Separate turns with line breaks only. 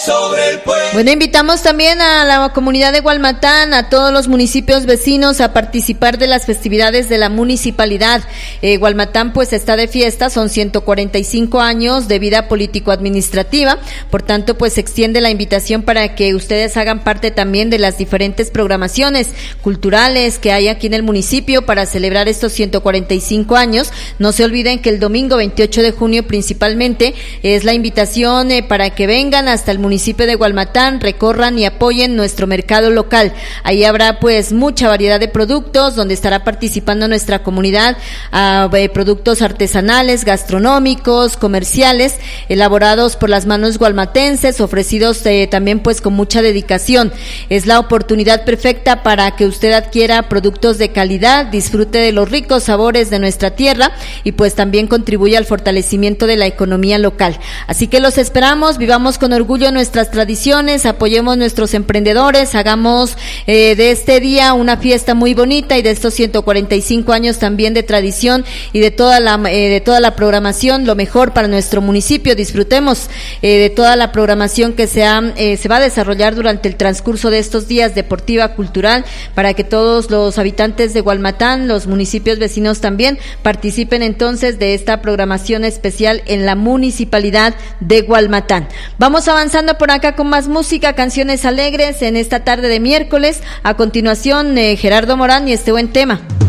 sobre el pueblo.
Bueno, invitamos también a la comunidad de Gualmatán, a todos los municipios vecinos a participar de las festividades de la municipalidad. Gualmatán pues está de fiesta, son 145 años de vida político-administrativa, por tanto pues se extiende la invitación para que ustedes hagan parte también de las diferentes programaciones culturales que hay aquí en el municipio para celebrar estos 145 años. No se olviden que el domingo 28 de junio principalmente es la invitación para que vengan hasta el municipio de Gualmatán, recorran y apoyen nuestro mercado local. Ahí habrá pues mucha variedad de productos donde estará participando nuestra comunidad, productos artesanales, gastronómicos, comerciales, elaborados por las manos gualmatenses, ofrecidos también pues con mucha dedicación. Es la oportunidad perfecta para que usted adquiera productos de calidad, disfrute de los ricos sabores de nuestra tierra y pues también contribuya al fortalecimiento de la economía local. Así que los esperamos, vivamos con orgullo nuestras tradiciones, apoyemos nuestros emprendedores, hagamos de este día una fiesta muy bonita y de estos 145 años también de tradición y de toda la programación, lo mejor para nuestro municipio. Disfrutemos de toda la programación que se va a desarrollar durante el transcurso de estos días deportiva, cultural, para que todos los habitantes de Gualmatán, los municipios vecinos también participen entonces de esta programación especial en la municipalidad de Gualmatán. Vamos avanzando por acá con más música, canciones alegres en esta tarde de miércoles. A continuación, Gerardo Morán y este buen tema.